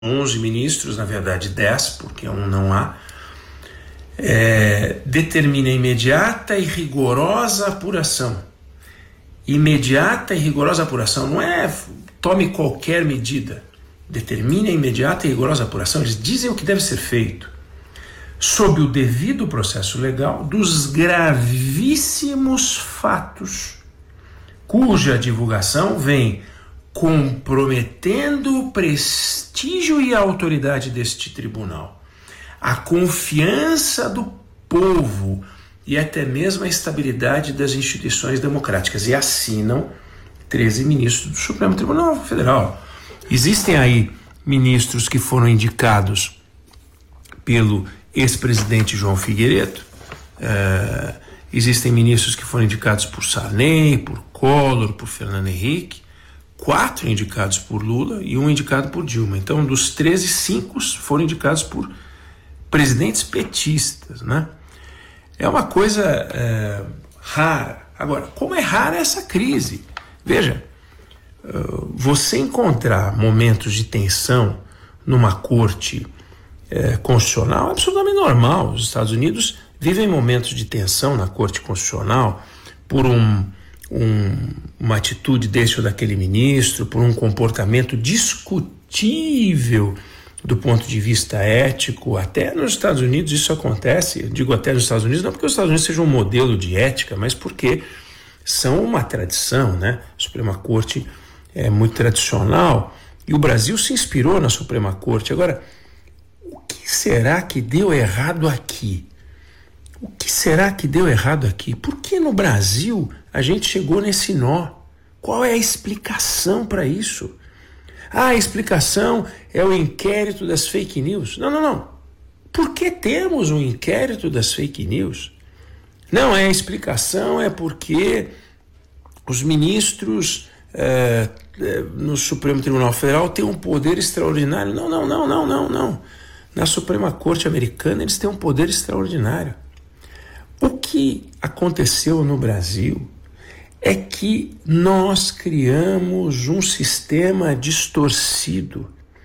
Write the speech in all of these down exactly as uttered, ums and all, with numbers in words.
onze ministros, na verdade dez, porque um não há, é, determina imediata e rigorosa apuração. Imediata e rigorosa apuração não é tome qualquer medida, determina imediata e rigorosa apuração. Eles dizem o que deve ser feito, sob o devido processo legal, dos gravíssimos fatos cuja divulgação vem comprometendo o prestígio e a autoridade deste tribunal, a confiança do povo e até mesmo a estabilidade das instituições democráticas. E assinam treze ministros do Supremo Tribunal Federal. Existem aí ministros que foram indicados pelo ex-presidente João Figueiredo, uh, existem ministros que foram indicados por Sarney, por Collor, por Fernando Henrique, quatro indicados por Lula e um indicado por Dilma. Então, dos treze, cinco foram indicados por presidentes petistas, né? É uma coisa é, rara. Agora, como é rara essa crise? Veja, você encontrar momentos de tensão numa corte é, constitucional é absolutamente normal. Os Estados Unidos vivem momentos de tensão na corte constitucional por um, um, uma atitude desse ou daquele ministro, por um comportamento discutível do ponto de vista ético. Até nos Estados Unidos isso acontece. Eu digo até nos Estados Unidos, não porque os Estados Unidos sejam um modelo de ética, mas porque são uma tradição, né? A Suprema Corte é muito tradicional e o Brasil se inspirou na Suprema Corte. Agora, o que será que deu errado aqui? O que será que deu errado aqui? Por que no Brasil a gente chegou nesse nó? Qual é a explicação para isso? Ah, a explicação é o inquérito das fake news. Não, não, não. Por que temos um inquérito das fake news? Não, é a explicação é porque os ministros é, é, no Supremo Tribunal Federal têm um poder extraordinário. Não, não, não, não, não, não. Na Suprema Corte Americana eles têm um poder extraordinário. O que aconteceu no Brasil é que nós criamos um sistema distorcido,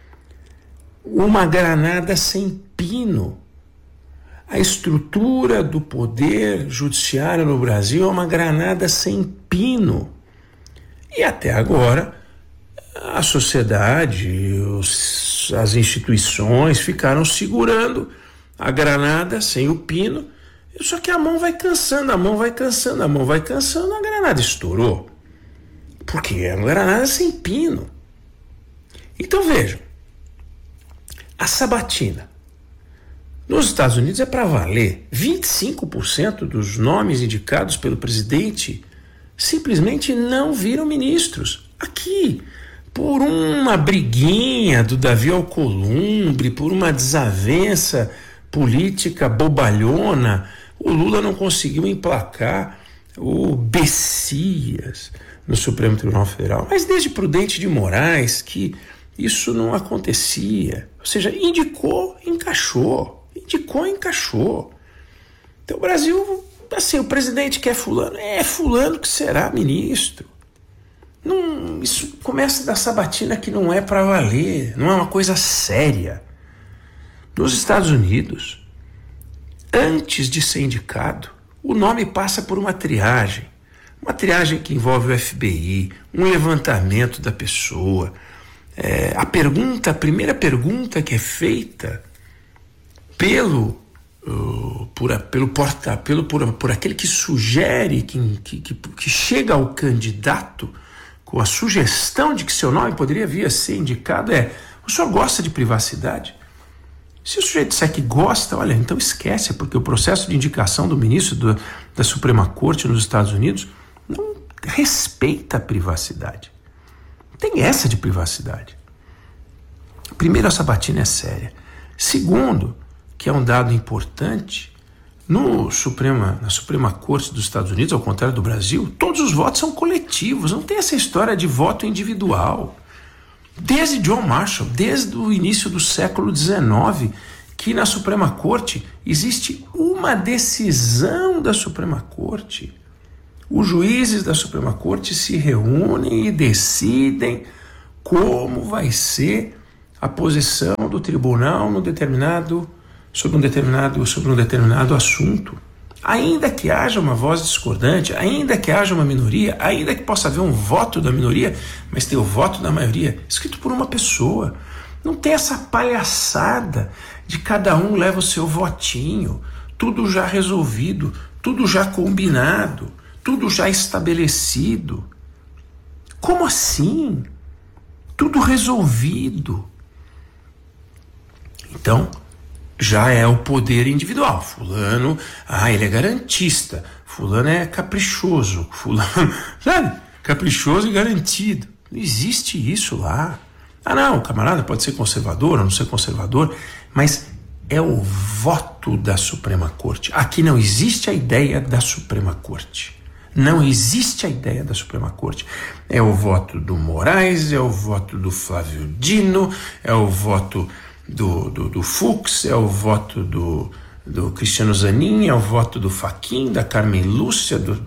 uma granada sem pino. A estrutura do poder judiciário no Brasil é uma granada sem pino. E até agora, a sociedade, os, as instituições ficaram segurando a granada sem o pino. Só que a mão vai cansando, a mão vai cansando, a mão vai cansando, a granada estourou. Porque é uma granada sem pino. Então vejam, a sabatina nos Estados Unidos é para valer. vinte e cinco por cento dos nomes indicados pelo presidente simplesmente não viram ministros. Aqui, por uma briguinha do Davi Alcolumbre, por uma desavença política bobalhona, o Lula não conseguiu emplacar o Bessias no Supremo Tribunal Federal. Mas desde Prudente de Moraes que isso não acontecia. Ou seja, indicou, encaixou. Indicou, encaixou. Então o Brasil, assim, o presidente quer fulano, é fulano que será ministro. Não, isso começa da sabatina que não é para valer, não é uma coisa séria. Nos Estados Unidos, antes de ser indicado, o nome passa por uma triagem. Uma triagem que envolve o F B I, um levantamento da pessoa. É, a pergunta, a primeira pergunta que é feita pelo, uh, por, pelo porta, pelo, por, por aquele que sugere, que, que, que, que chega ao candidato com a sugestão de que seu nome poderia vir a ser indicado é: o senhor gosta de privacidade? Se o sujeito disser que gosta, olha, então esquece, porque o processo de indicação do ministro do, da Suprema Corte nos Estados Unidos não respeita a privacidade. Não tem essa de privacidade. Primeiro, a sabatina é séria. Segundo, que é um dado importante, no Suprema, na Suprema Corte dos Estados Unidos, ao contrário do Brasil, todos os votos são coletivos, não tem essa história de voto individual. Desde John Marshall, desde o início do século dezenove, que na Suprema Corte existe uma decisão da Suprema Corte. Os juízes da Suprema Corte se reúnem e decidem como vai ser a posição do tribunal no determinado, sobre, um determinado, sobre um determinado assunto. Ainda que haja uma voz discordante, ainda que haja uma minoria, ainda que possa haver um voto da minoria, mas tem o voto da maioria escrito por uma pessoa. Não tem essa palhaçada de cada um leva o seu votinho, tudo já resolvido, tudo já combinado, tudo já estabelecido. Como assim? Tudo resolvido. Então, já é o poder individual. Fulano, ah, ele é garantista. Fulano é caprichoso. Fulano, sabe? Caprichoso e garantido. Não existe isso lá. Ah, não, o camarada pode ser conservador ou não ser conservador, mas é o voto da Suprema Corte. Aqui não existe a ideia da Suprema Corte. Não existe a ideia da Suprema Corte. É o voto do Moraes, é o voto do Flávio Dino, é o voto do, do, do Fux, é o voto do, do Cristiano Zanin, é o voto do Fachin, da Carmen Lúcia, do...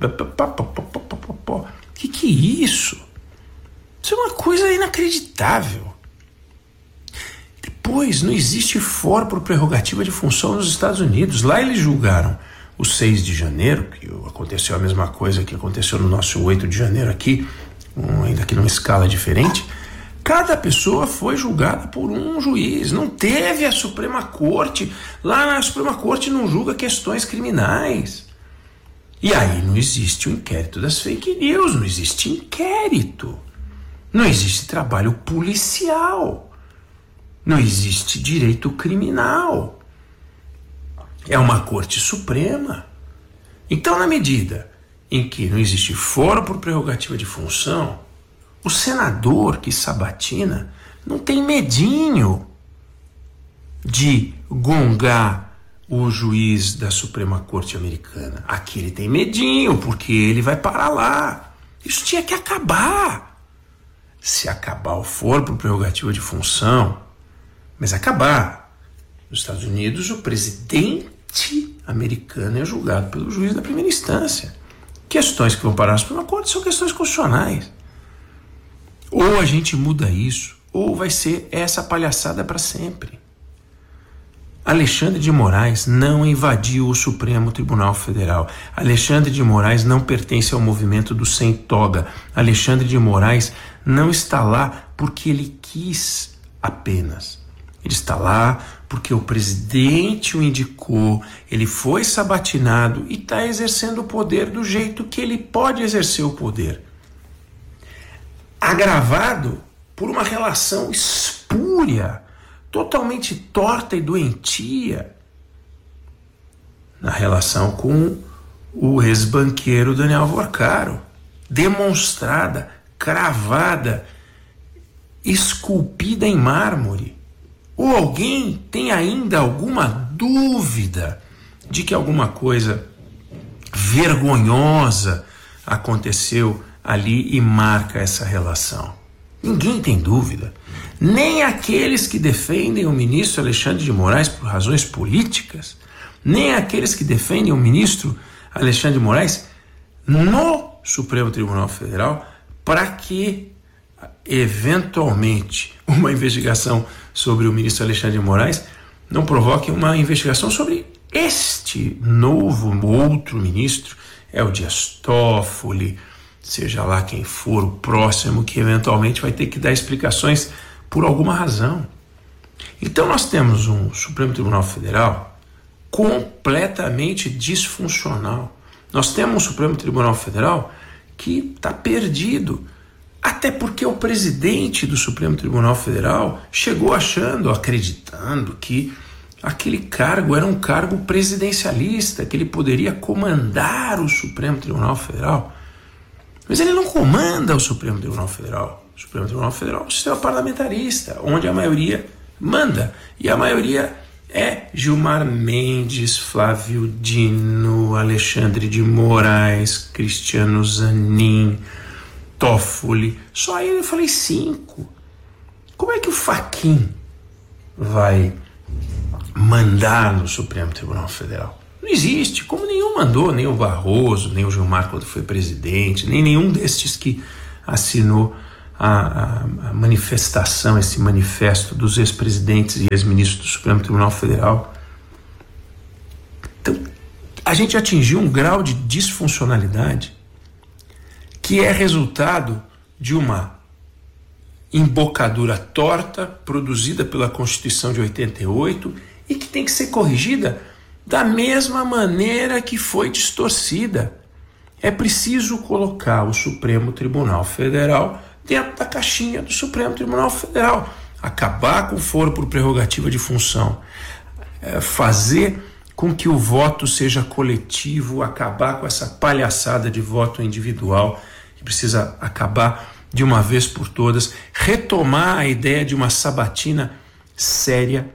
Que que é isso? Isso é uma coisa inacreditável. Depois, não existe foro por prerrogativa de função nos Estados Unidos. Lá eles julgaram o seis de janeiro, que aconteceu a mesma coisa que aconteceu no nosso oito de janeiro aqui, um, ainda que numa escala diferente. Cada pessoa foi julgada por um juiz. Não teve a Suprema Corte. Lá na Suprema Corte não julga questões criminais. E aí não existe o inquérito das fake news, não existe inquérito. Não existe trabalho policial. Não existe direito criminal. É uma Corte Suprema. Então, na medida em que não existe foro por prerrogativa de função, o senador que sabatina não tem medinho de gongar o juiz da Suprema Corte americana. Aqui ele tem medinho, porque ele vai parar lá. Isso tinha que acabar. Se acabar o foro por prerrogativa de função, mas acabar. Nos Estados Unidos, o presidente americano é julgado pelo juiz da primeira instância. Questões que vão parar na Suprema Corte são questões constitucionais. Ou a gente muda isso, ou vai ser essa palhaçada para sempre. Alexandre de Moraes não invadiu o Supremo Tribunal Federal. Alexandre de Moraes não pertence ao movimento do sem toga. Alexandre de Moraes não está lá porque ele quis apenas. Ele está lá porque o presidente o indicou, ele foi sabatinado e está exercendo o poder do jeito que ele pode exercer o poder. Agravado por uma relação espúria, totalmente torta e doentia na relação com o ex-banqueiro Daniel Vorcaro, demonstrada, cravada, esculpida em mármore. Ou alguém tem ainda alguma dúvida de que alguma coisa vergonhosa aconteceu ali e marca essa relação? Ninguém tem dúvida. Nem aqueles que defendem o ministro Alexandre de Moraes por razões políticas, nem aqueles que defendem o ministro Alexandre de Moraes no Supremo Tribunal Federal para que, eventualmente, uma investigação sobre o ministro Alexandre de Moraes não provoque uma investigação sobre este novo, outro ministro, é o Dias Toffoli, seja lá quem for o próximo que eventualmente vai ter que dar explicações por alguma razão. Então nós temos um Supremo Tribunal Federal completamente disfuncional. Nós temos um Supremo Tribunal Federal que está perdido, até porque o presidente do Supremo Tribunal Federal chegou achando, acreditando que aquele cargo era um cargo presidencialista, que ele poderia comandar o Supremo Tribunal Federal. Mas ele não comanda o Supremo Tribunal Federal. O Supremo Tribunal Federal é um sistema parlamentarista, onde a maioria manda. E a maioria é Gilmar Mendes, Flávio Dino, Alexandre de Moraes, Cristiano Zanin, Toffoli. Só aí eu falei cinco. Como é que o Fachin vai mandar no Supremo Tribunal Federal? Não existe, como nenhum mandou, nem o Barroso, nem o Gilmar quando foi presidente, nem nenhum destes que assinou a, a manifestação, esse manifesto dos ex-presidentes e ex-ministros do Supremo Tribunal Federal. Então, a gente atingiu um grau de disfuncionalidade que é resultado de uma embocadura torta produzida pela Constituição de oitenta e oito e que tem que ser corrigida da mesma maneira que foi distorcida. É preciso colocar o Supremo Tribunal Federal dentro da caixinha do Supremo Tribunal Federal, acabar com o foro por prerrogativa de função, é, fazer com que o voto seja coletivo, acabar com essa palhaçada de voto individual, que precisa acabar de uma vez por todas, retomar a ideia de uma sabatina séria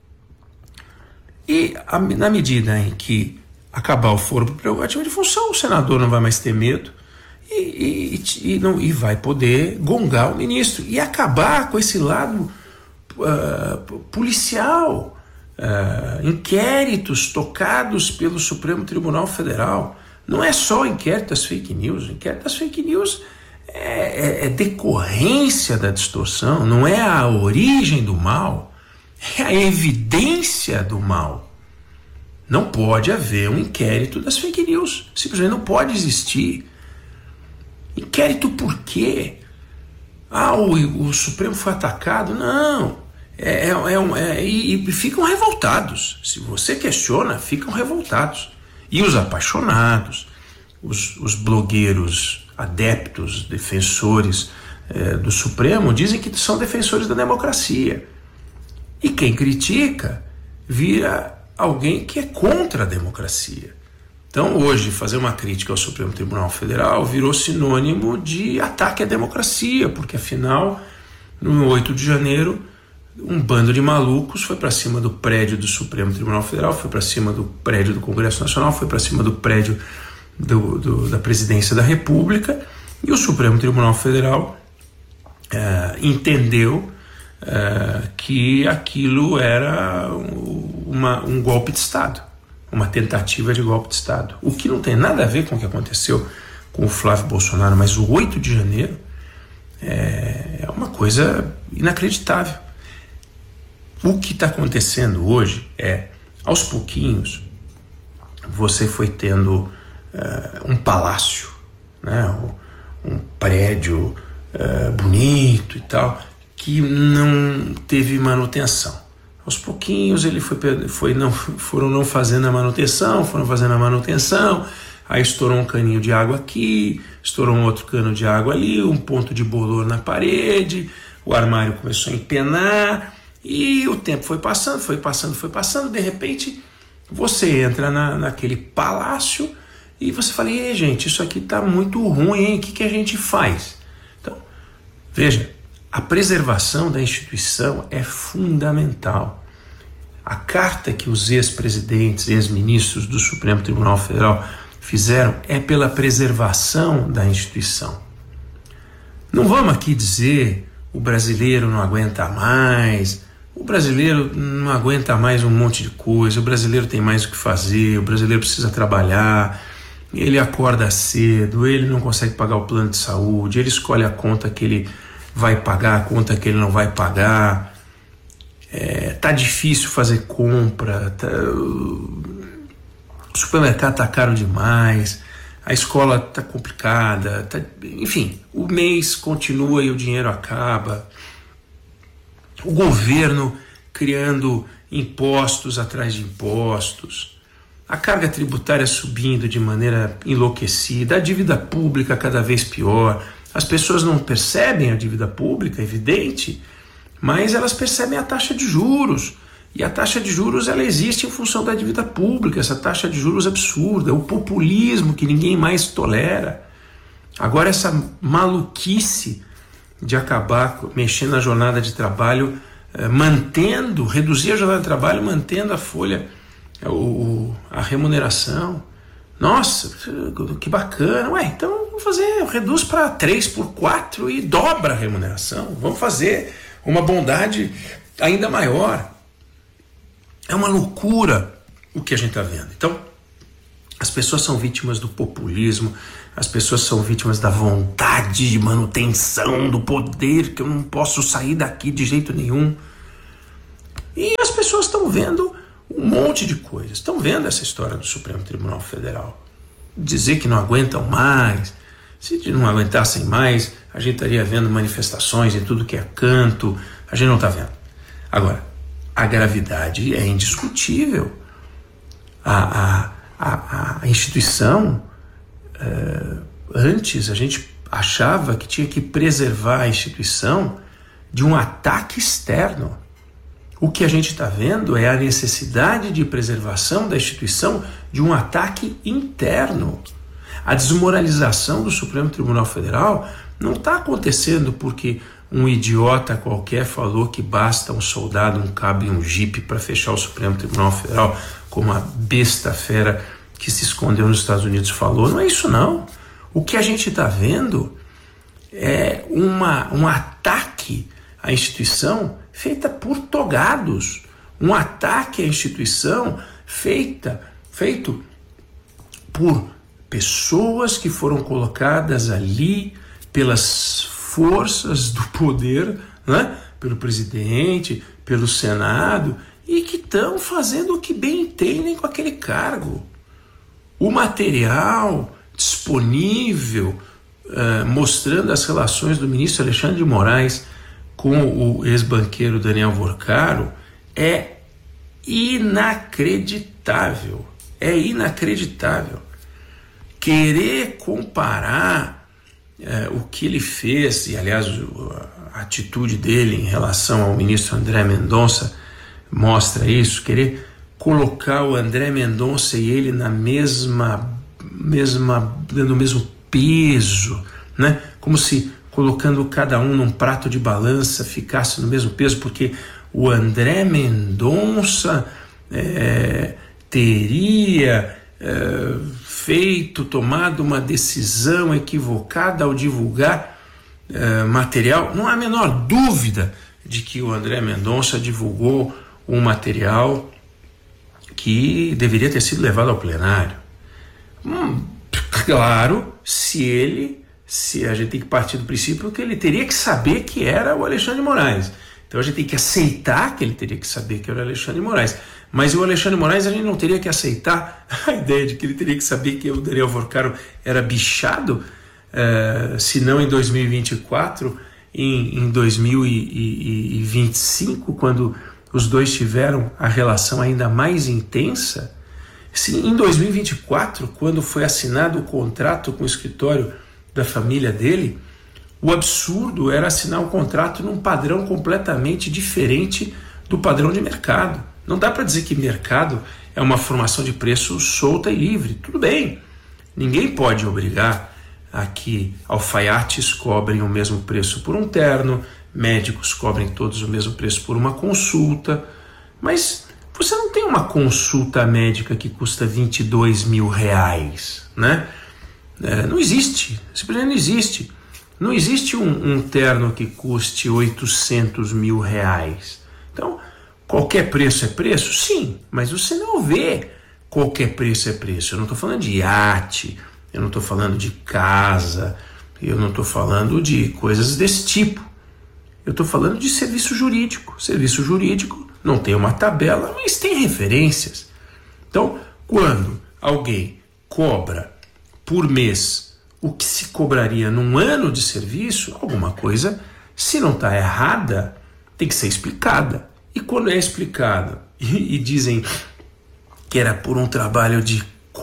e, a, na medida em que acabar o foro por prerrogativa de função, o senador não vai mais ter medo e, e, e, não, e vai poder gongar o ministro e acabar com esse lado uh, policial, uh, inquéritos tocados pelo Supremo Tribunal Federal. Não é só o inquérito das fake news, o inquérito das fake news é, é, é decorrência da distorção, não é a origem do mal, é a evidência do mal. Não pode haver um inquérito das fake news, simplesmente não pode existir. Inquérito por quê? Ah, o, o Supremo foi atacado? Não. É, é, é, um, é, e, e ficam revoltados. Se você questiona, ficam revoltados. E os apaixonados, os, os blogueiros adeptos, defensores é, do Supremo, dizem que são defensores da democracia. E quem critica vira alguém que é contra a democracia. Então, hoje, fazer uma crítica ao Supremo Tribunal Federal virou sinônimo de ataque à democracia, porque, afinal, no oito de janeiro, um bando de malucos foi para cima do prédio do Supremo Tribunal Federal, foi para cima do prédio do Congresso Nacional, foi para cima do prédio do, do, da Presidência da República, e o Supremo Tribunal Federal é, entendeu é, que aquilo era uma, um golpe de Estado, uma tentativa de golpe de Estado, o que não tem nada a ver com o que aconteceu com o Flávio Bolsonaro, mas o oito de janeiro é, é uma coisa inacreditável. O que está acontecendo hoje é, aos pouquinhos, você foi tendo uh, um palácio, né, um, um prédio uh, bonito e tal, que não teve manutenção. Aos pouquinhos ele foi, foi não, foram não fazendo a manutenção, foram fazendo a manutenção, aí estourou um caninho de água aqui, estourou um outro cano de água ali, um ponto de bolor na parede, o armário começou a empenar, e o tempo foi passando, foi passando, foi passando, de repente você entra na, naquele palácio e você fala, ei, gente, isso aqui está muito ruim, hein? O que, que a gente faz? Então, veja, a preservação da instituição é fundamental. A carta que os ex-presidentes, ex-ministros do Supremo Tribunal Federal fizeram é pela preservação da instituição. Não vamos aqui dizer o brasileiro não aguenta mais, o brasileiro não aguenta mais um monte de coisa, o brasileiro tem mais o que fazer, o brasileiro precisa trabalhar, ele acorda cedo, ele não consegue pagar o plano de saúde, ele escolhe a conta que ele vai pagar, a conta que ele não vai pagar, é, tá difícil fazer compra, tá, o supermercado tá caro demais, a escola tá complicada, tá, enfim, o mês continua e o dinheiro acaba, o governo criando impostos atrás de impostos, a carga tributária subindo de maneira enlouquecida, a dívida pública cada vez pior. As pessoas não percebem a dívida pública, é evidente, mas elas percebem a taxa de juros. E a taxa de juros ela existe em função da dívida pública, essa taxa de juros absurda, o populismo que ninguém mais tolera. Agora essa maluquice de acabar mexendo na jornada de trabalho, eh, mantendo, reduzir a jornada de trabalho, mantendo a folha, o, a remuneração. Nossa, que bacana. Ué, então vamos fazer, reduz para três por quatro e dobra a remuneração. Vamos fazer uma bondade ainda maior. É uma loucura o que a gente está vendo. Então, As pessoas são vítimas do populismo, as pessoas são vítimas da vontade de manutenção do poder, que eu não posso sair daqui de jeito nenhum. E as pessoas estão vendo um monte de coisas, estão vendo essa história do Supremo Tribunal Federal. Dizer que não aguentam mais, se não aguentassem mais, a gente estaria vendo manifestações em tudo que é canto, a gente não está vendo. Agora, a gravidade é indiscutível. A, a A, a instituição, uh, antes a gente achava que tinha que preservar a instituição de um ataque externo. O que a gente está vendo é a necessidade de preservação da instituição de um ataque interno. A desmoralização do Supremo Tribunal Federal não está acontecendo porque um idiota qualquer falou que basta um soldado, um cabo e um jipe para fechar o Supremo Tribunal Federal, como a besta fera que se escondeu nos Estados Unidos falou. Não é isso não. O que a gente está vendo é uma, um ataque à instituição feita por togados, um ataque à instituição feita, feito por pessoas que foram colocadas ali pelas forças do poder, né? Pelo presidente, pelo Senado, e que estão fazendo o que bem entendem com aquele cargo. O material disponível uh, mostrando as relações do ministro Alexandre de Moraes com o ex-banqueiro Daniel Vorcaro é inacreditável. É inacreditável. Querer comparar uh, o que ele fez, e aliás a atitude dele em relação ao ministro André Mendonça mostra isso, querer colocar o André Mendonça e ele na mesma, mesma, no mesmo peso, né? Como se colocando cada um num prato de balança ficasse no mesmo peso, porque o André Mendonça é, teria é, feito, tomado uma decisão equivocada ao divulgar é, material. Não há a menor dúvida de que o André Mendonça divulgou um material que deveria ter sido levado ao plenário. Hum, claro, se ele, se a gente tem que partir do princípio que ele teria que saber que era o Alexandre de Moraes. Então a gente tem que aceitar que ele teria que saber que era o Alexandre de Moraes. Mas o Alexandre de Moraes a gente não teria que aceitar a ideia de que ele teria que saber que o Daniel Vorcaro era bichado, uh, se não em dois mil e vinte e quatro, em, em dois mil e vinte e cinco, quando os dois tiveram a relação ainda mais intensa. Sim, em dois mil e vinte e quatro, quando foi assinado o contrato com o escritório da família dele, o absurdo era assinar um contrato num padrão completamente diferente do padrão de mercado. Não dá para dizer que mercado é uma formação de preço solta e livre. Tudo bem, ninguém pode obrigar a que alfaiates cobrem o mesmo preço por um terno, médicos cobrem todos o mesmo preço por uma consulta, mas você não tem uma consulta médica que custa vinte e dois mil reais, né? É, não existe, simplesmente não existe. Não existe um, um terno que custe oitocentos mil reais. Então, qualquer preço é preço? Sim, mas você não vê qualquer preço é preço. Eu não estou falando de iate, eu não estou falando de casa, eu não estou falando de coisas desse tipo. Eu estou falando de serviço jurídico. Serviço jurídico não tem uma tabela, mas tem referências. Então, quando alguém cobra por mês o que se cobraria num ano de serviço, alguma coisa, se não está errada, tem que ser explicada. E quando é explicada e, e dizem que era por um trabalho de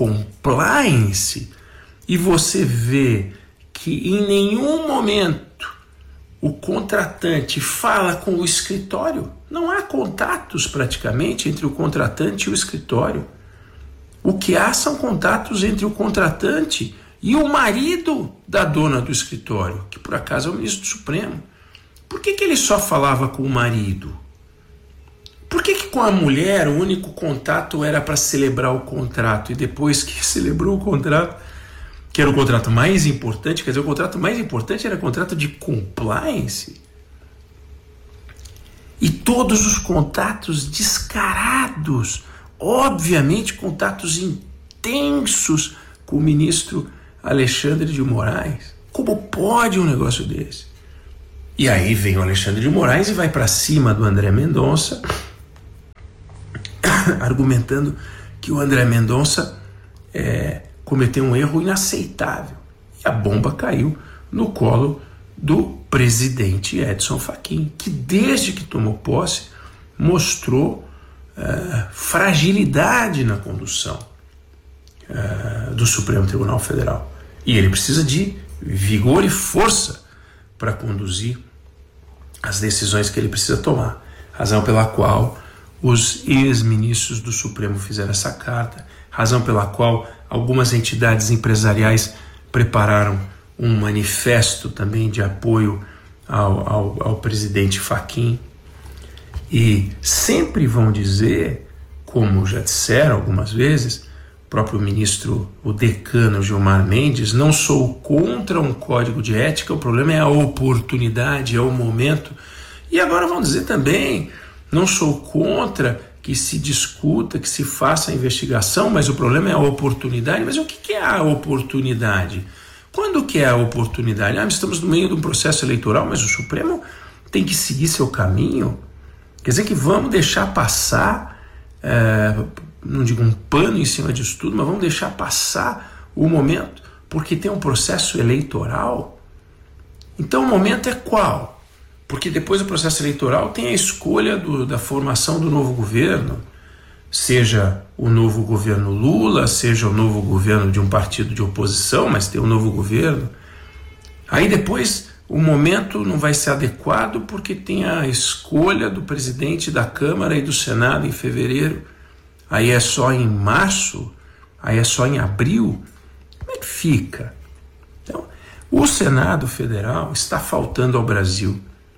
compliance, e você vê que em nenhum momento o contratante fala com o escritório, não há contatos praticamente entre o contratante e o escritório. O que há são contatos entre o contratante e o marido da dona do escritório, que por acaso é o ministro do Supremo. Por que que ele só falava com o marido? Por que que com a mulher o único contato era para celebrar o contrato, e depois que celebrou o contrato, que era o contrato mais importante, quer dizer, o contrato mais importante era o contrato de compliance? E todos os contatos descarados, obviamente contatos tensos com o ministro Alexandre de Moraes. Como pode um negócio desse? E aí vem o Alexandre de Moraes e vai para cima do André Mendonça, argumentando que o André Mendonça é, cometeu um erro inaceitável. E a bomba caiu no colo do presidente Edson Fachin, que desde que tomou posse mostrou uh, fragilidade na condução uh, do Supremo Tribunal Federal. E ele precisa de vigor e força para conduzir as decisões que ele precisa tomar. Razão pela qual os ex-ministros do Supremo fizeram essa carta, razão pela qual algumas entidades empresariais prepararam um manifesto também de apoio ao, ao, ao presidente Fachin. E sempre vão dizer, como já disseram algumas vezes, o próprio ministro, o decano Gilmar Mendes, não sou contra um código de ética, o problema é a oportunidade, é o momento. E agora vão dizer também, não sou contra que se discuta, que se faça a investigação, mas o problema é a oportunidade. Mas o que é a oportunidade? Quando que é a oportunidade? Ah, estamos no meio de um processo eleitoral, mas o Supremo tem que seguir seu caminho. Quer dizer que vamos deixar passar, é, não digo um pano em cima disso tudo, mas vamos deixar passar o momento, porque tem um processo eleitoral. Então o momento é qual? Porque depois do processo eleitoral tem a escolha do, da formação do novo governo, seja o novo governo Lula, seja o novo governo de um partido de oposição, mas tem um novo governo. Aí depois o momento não vai ser adequado porque tem a escolha do presidente da Câmara e do Senado em fevereiro. Aí é só em março, aí é só em abril. Como é que fica? Então, o Senado Federal está faltando ao Brasil.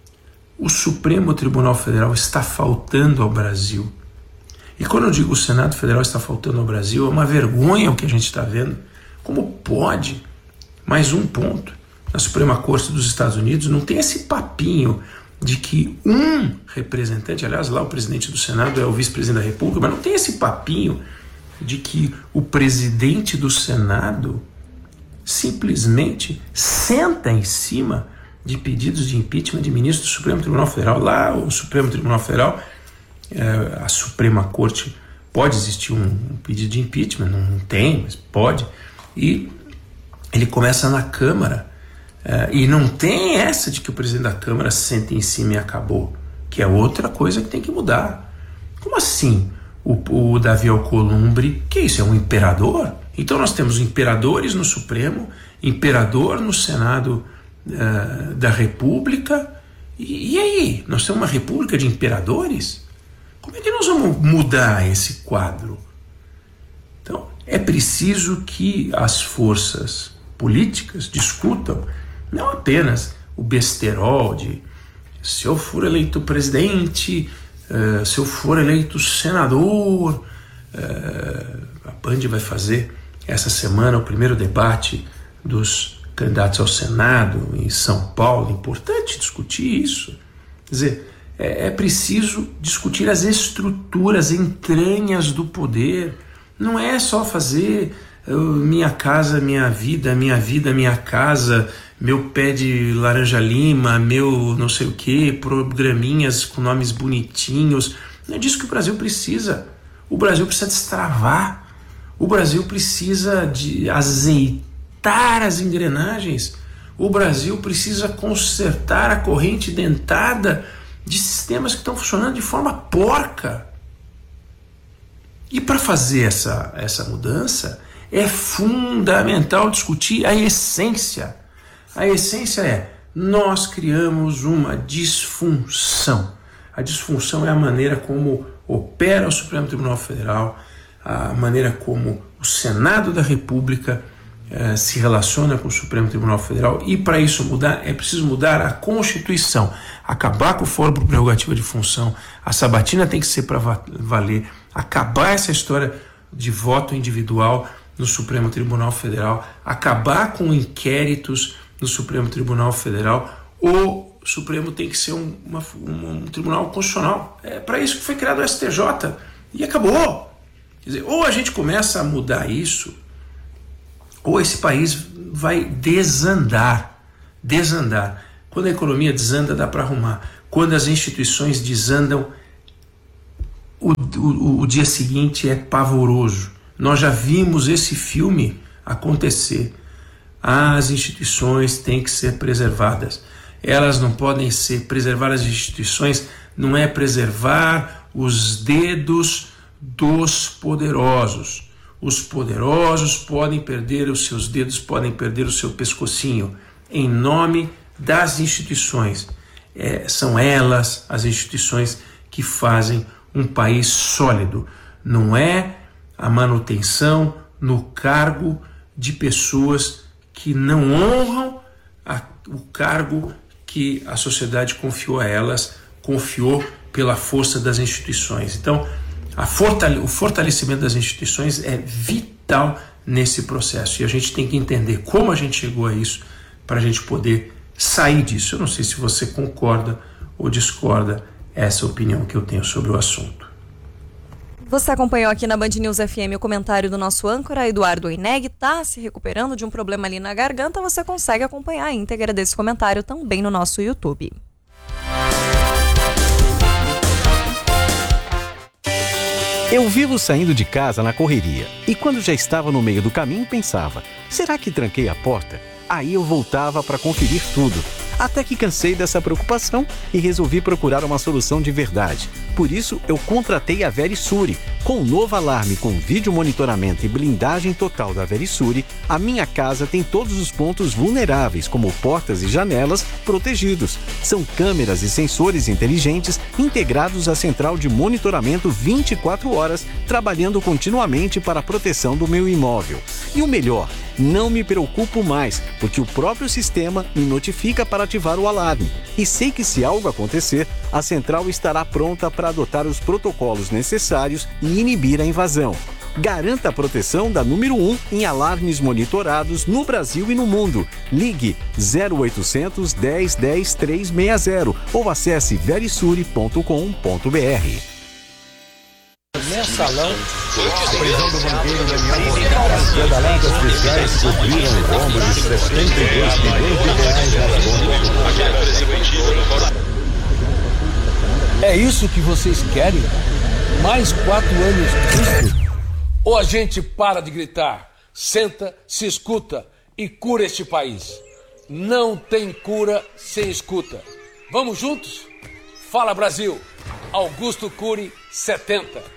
O Supremo Tribunal Federal está faltando ao Brasil. E quando eu digo o Senado Federal está faltando ao Brasil, é uma vergonha o que a gente está vendo. Como pode? Mais um ponto. Na Suprema Corte dos Estados Unidos não tem esse papinho de que um representante, aliás, lá o presidente do Senado é o vice-presidente da República, mas não tem esse papinho de que o presidente do Senado simplesmente senta em cima de pedidos de impeachment de ministros do Supremo Tribunal Federal. Lá o Supremo Tribunal Federal, é, a Suprema Corte, pode existir um, um pedido de impeachment, não, não tem, mas pode, e ele começa na Câmara, é, e não tem essa de que o presidente da Câmara senta em cima e acabou, que é outra coisa que tem que mudar. Como assim o, o Davi Alcolumbre, que isso, é um imperador? Então nós temos imperadores no Supremo, imperador no Senado uh, da República, e, e aí? Nós temos uma república de imperadores? Como é que nós vamos mudar esse quadro? Então, é preciso que as forças políticas discutam não apenas o besterol de se eu for eleito presidente, uh, se eu for eleito senador. Uh, a Band vai fazer essa semana o primeiro debate dos candidatos ao Senado em São Paulo. Importante discutir isso. Quer dizer, é, é preciso discutir as estruturas, entranhas do poder. Não é só fazer uh, minha casa, minha vida, minha vida, minha casa, meu pé de laranja lima, meu não sei o que, programinhas com nomes bonitinhos. Não é disso que o Brasil precisa. O Brasil precisa destravar. O Brasil precisa de azeitar as engrenagens. O Brasil precisa consertar a corrente dentada de sistemas que estão funcionando de forma porca. E para fazer essa, essa mudança, é fundamental discutir a essência. A essência é, nós criamos uma disfunção. A disfunção é a maneira como opera o Supremo Tribunal Federal, a maneira como o Senado da República eh, se relaciona com o Supremo Tribunal Federal, e para isso mudar, é preciso mudar a Constituição, acabar com o fórum por prerrogativa de função, a sabatina tem que ser para valer, acabar essa história de voto individual no Supremo Tribunal Federal, acabar com inquéritos no Supremo Tribunal Federal. O Supremo tem que ser um, uma, um, um tribunal constitucional. É para isso que foi criado o S T J. E acabou. Quer dizer, ou a gente começa a mudar isso, ou esse país vai desandar, desandar. Quando a economia desanda, dá para arrumar. Quando as instituições desandam, o, o, o dia seguinte é pavoroso. Nós já vimos esse filme acontecer. As instituições têm que ser preservadas. Elas não podem ser, preservar as instituições não é preservar os dedos dos poderosos. Os poderosos podem perder os seus dedos, podem perder o seu pescocinho, em nome das instituições. É, são elas, as instituições, que fazem um país sólido. Não é a manutenção no cargo de pessoas que não honram a, o cargo que a sociedade confiou a elas, confiou pela força das instituições. Então, a fortale- o fortalecimento das instituições é vital nesse processo. E a gente tem que entender como a gente chegou a isso para a gente poder sair disso. Eu não sei se você concorda ou discorda essa opinião que eu tenho sobre o assunto. Você acompanhou aqui na Band News F M o comentário do nosso âncora Eduardo Oineg, tá se recuperando de um problema ali na garganta. Você consegue acompanhar a íntegra desse comentário também no nosso YouTube. Eu vivo saindo de casa na correria e quando já estava no meio do caminho pensava, será que tranquei a porta? Aí eu voltava para conferir tudo, até que cansei dessa preocupação e resolvi procurar uma solução de verdade. Por isso, eu contratei a Verisure. Com o novo alarme com vídeo monitoramento e blindagem total da Verisure, a minha casa tem todos os pontos vulneráveis, como portas e janelas, protegidos. São câmeras e sensores inteligentes integrados à central de monitoramento vinte e quatro horas, trabalhando continuamente para a proteção do meu imóvel. E o melhor, não me preocupo mais, porque o próprio sistema me notifica para ativar o alarme. E sei que se algo acontecer, a central estará pronta para adotar os protocolos necessários e inibir a invasão. Garanta a proteção da número um em alarmes monitorados no Brasil e no mundo. Ligue zero oitocentos, dez, dez, trezentos e sessenta ou acesse verisure ponto com ponto b r. Mensalão, a prisão do banqueiro Daniel Pedaladas fiscais cobriram o rombo de setenta e dois milhões de reais nas contas. É isso que vocês querem? Mais quatro anos disso? Ou a gente para de gritar, senta, se escuta e cura este país? Não tem cura sem escuta. Vamos juntos? Fala Brasil! Augusto Cury, setenta.